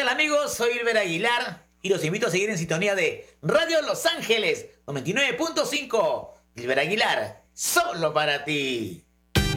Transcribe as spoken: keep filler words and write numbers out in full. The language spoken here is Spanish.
tal amigos? Soy Ilber Aguilar y los invito a seguir en sintonía de Radio Los Ángeles noventa y nueve punto cinco. Ilber Aguilar, solo para ti.